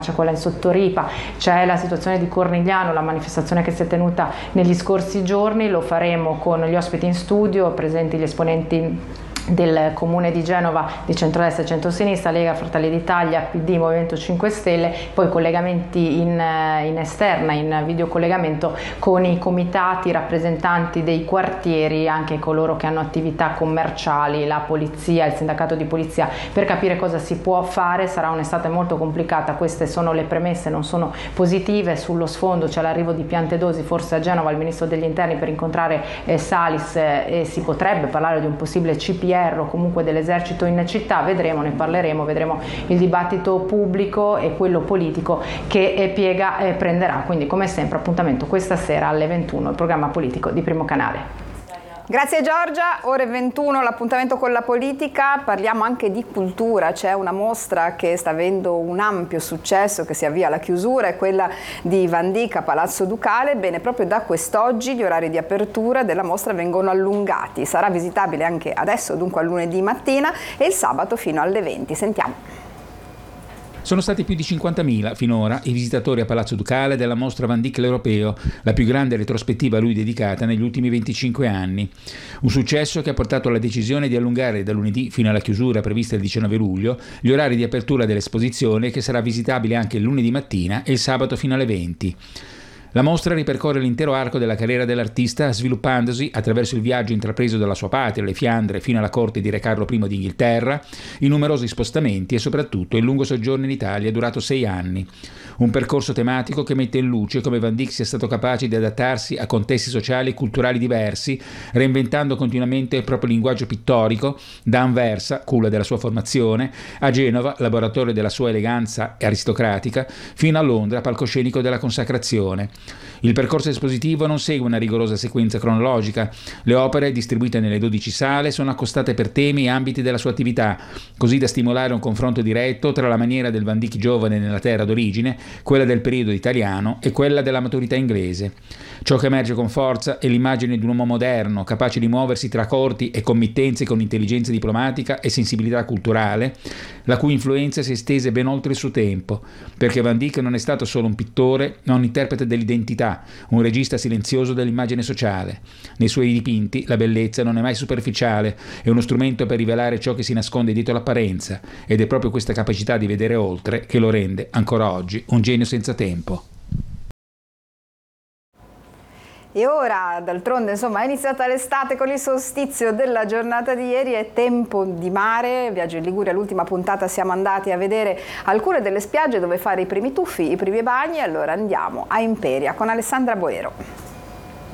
c'è quella in Sottoripa, c'è la situazione di Cornigliano, la manifestazione che si è tenuta negli scorsi giorni. Lo faremo con gli ospiti in studio, presenti gli esponenti del Comune di Genova, di centrodestra e centrosinistra, Lega, Fratelli d'Italia, PD, Movimento 5 Stelle, poi collegamenti in esterna, in videocollegamento con i comitati, i rappresentanti dei quartieri, anche coloro che hanno attività commerciali, la polizia, il sindacato di polizia, per capire cosa si può fare. Sarà un'estate molto complicata, queste sono le premesse, non sono positive. Sullo sfondo c'è l'arrivo di Piantedosi, forse a Genova, il ministro degli interni, per incontrare Salis, e si potrebbe parlare di un possibile CPR o comunque dell'esercito in città. Vedremo, ne parleremo, vedremo il dibattito pubblico e quello politico che piega prenderà. Quindi, come sempre, appuntamento questa sera alle 21, il programma politico di Primo Canale. Grazie Giorgia, ore 21 l'appuntamento con la politica, parliamo anche di cultura. C'è una mostra che sta avendo un ampio successo, che si avvia alla chiusura, è quella di Van Dyck a Palazzo Ducale. Bene, proprio da quest'oggi gli orari di apertura della mostra vengono allungati, sarà visitabile anche adesso, dunque a lunedì mattina, e il sabato fino alle 20. Sentiamo. Sono stati più di 50.000 finora i visitatori a Palazzo Ducale della mostra Van Dyck l'Europeo, la più grande retrospettiva a lui dedicata negli ultimi 25 anni. Un successo che ha portato alla decisione di allungare da lunedì fino alla chiusura prevista il 19 luglio gli orari di apertura dell'esposizione, che sarà visitabile anche il lunedì mattina e il sabato fino alle 20. La mostra ripercorre l'intero arco della carriera dell'artista, sviluppandosi attraverso il viaggio intrapreso dalla sua patria, le Fiandre, fino alla corte di Re Carlo I d'Inghilterra, i numerosi spostamenti e soprattutto il lungo soggiorno in Italia durato 6 anni. Un percorso tematico che mette in luce come Van Dyck sia stato capace di adattarsi a contesti sociali e culturali diversi, reinventando continuamente il proprio linguaggio pittorico, da Anversa, culla della sua formazione, a Genova, laboratorio della sua eleganza aristocratica, fino a Londra, palcoscenico della consacrazione. Il percorso espositivo non segue una rigorosa sequenza cronologica. Le opere, distribuite nelle 12 sale, sono accostate per temi e ambiti della sua attività, così da stimolare un confronto diretto tra la maniera del Van Dyck giovane nella terra d'origine, quella del periodo italiano e quella della maturità inglese. Ciò che emerge con forza è l'immagine di un uomo moderno, capace di muoversi tra corti e committenze con intelligenza diplomatica e sensibilità culturale, la cui influenza si estese ben oltre il suo tempo, perché Van Dyck non è stato solo un pittore, ma un interprete dell'identità, un regista silenzioso dell'immagine sociale. Nei suoi dipinti la bellezza non è mai superficiale, è uno strumento per rivelare ciò che si nasconde dietro l'apparenza, ed è proprio questa capacità di vedere oltre che lo rende, ancora oggi, un genio senza tempo. E ora, d'altronde, insomma, è iniziata l'estate con il solstizio della giornata di ieri, è tempo di mare. Viaggio in Liguria, l'ultima puntata siamo andati a vedere alcune delle spiagge dove fare i primi tuffi, i primi bagni. Allora andiamo a Imperia con Alessandra Boero.